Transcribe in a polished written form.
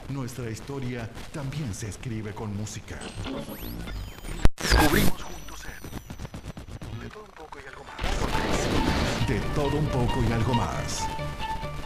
Nuestra historia también se escribe con música. Descubrimos juntos en De todo un poco y algo más. De todo un poco y algo más.